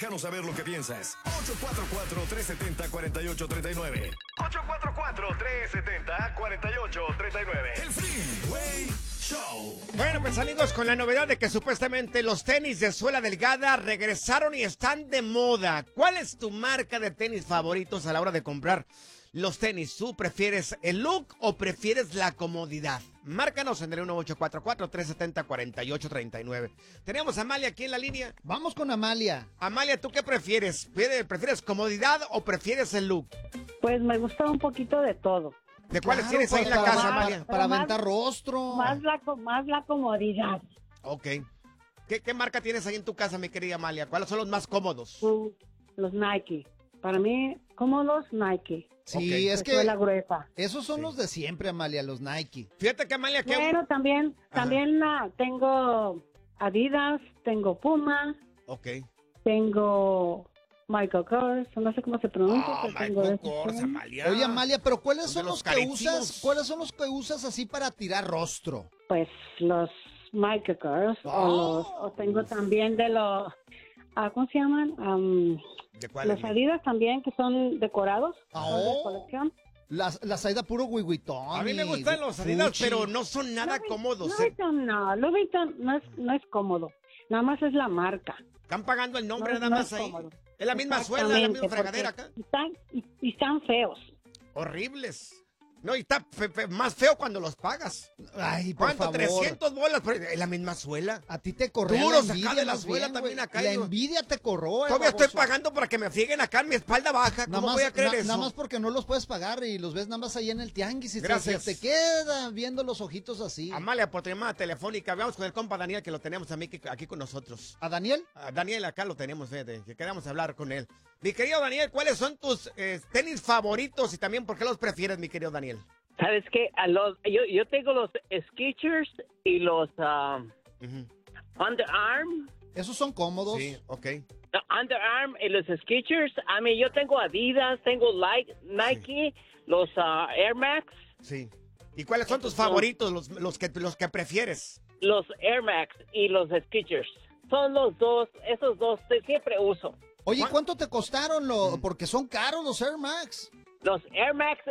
Déjanos saber lo que piensas. 844-370-4839. 844-370-4839. El Freeway Show. Bueno, pues amigos, con la novedad de que supuestamente los tenis de suela delgada regresaron y están de moda. ¿Cuál es tu marca de tenis favoritos a la hora de comprar los tenis? ¿Tú prefieres el look o prefieres la comodidad? Márcanos en el 1844-370-4839. Tenemos a Amalia aquí en la línea. Vamos con Amalia. Amalia, ¿tú qué prefieres? ¿Prefieres comodidad o prefieres el look? Pues me gusta un poquito de todo. ¿De cuáles Claro, tienes ahí en la para- casa, Amalia? Para más- aventar rostro. Más la comodidad. Ok. ¿Qué marca tienes ahí en tu casa, mi querida Amalia? ¿Cuáles son los más cómodos? Los Nike. Para mí, cómodos Nike. Sí, Ok. es De suela que gruesa. esos son los de siempre, Amalia, los Nike. Fíjate que Amalia, que... Bueno, también tengo Adidas, tengo Puma, Ok. tengo Michael Kors, no sé cómo se pronuncia, Oh, pero tengo de Michael esos Kors, tenis. Amalia. Oye, Amalia, pero ¿cuáles Son son de los los que carísimos. usas? ¿Cuáles son los que usas así para tirar rostro? Pues los Michael Kors, o tengo también de los, ¿cómo se llaman? ¿De cuál? Los Adidas también, que son decorados, son de Oh. colección. La Saida puro huihuitón. A mí me gustan los Adidas, pero no son nada cómodos. Louis Vuitton no es cómodo, nada más es la marca. Están pagando el nombre No, nada no más es ahí. cómodo. Es la misma suela, la misma Exactamente, fregadera porque acá. Están feos. Horribles. No, y está más feo cuando los pagas. Ay, por ¿Cuánto? favor. 300 bolas, pero es la misma suela. A ti te corrió Duro la sacar envidia de la más suela bien, también güey. acá, La yo. envidia te corroe, Todavía estoy baboso. pagando para que me frieguen acá en mi espalda baja. ¿Cómo voy a creer eso? Nada más porque no los puedes pagar y los ves nada más ahí en el tianguis y Gracias. te queda viendo los ojitos así. Amalia, por tu llamada telefónica, vamos con el compa Daniel, que lo tenemos aquí con nosotros. ¿A Daniel? A Daniel acá lo tenemos, fíjate, que queremos hablar con él. Mi querido Daniel, ¿cuáles son tus tenis favoritos y también por qué los prefieres, mi querido Daniel? ¿Sabes qué? Yo tengo los Skechers y los Under Armour. ¿Esos son cómodos? Sí, ok. Under Armour y los Skechers. A mí yo tengo Adidas, tengo Nike, los Air Max. Sí. ¿Y cuáles son tus favoritos, los que prefieres? Los Air Max y los Skechers. Son los dos, esos dos que siempre uso. Oye, ¿cuánto te costaron? Porque son caros los Air Max. Los Air Max